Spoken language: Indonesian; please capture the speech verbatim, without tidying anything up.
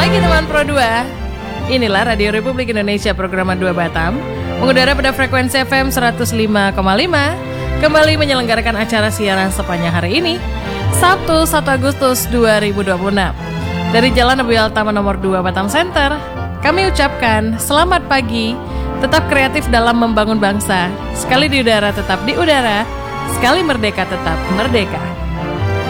pagi teman Pro dua. Inilah Radio Republik Indonesia program dua Batam, mengudara pada frekuensi F M seratus lima koma lima, kembali menyelenggarakan acara siaran sepanjang hari ini, Sabtu satu Agustus dua ribu dua puluh enam. Dari Jalan Abiel Taman nomor dua Batam Center, kami ucapkan selamat pagi, tetap kreatif dalam membangun bangsa, sekali di udara tetap di udara, sekali merdeka tetap merdeka.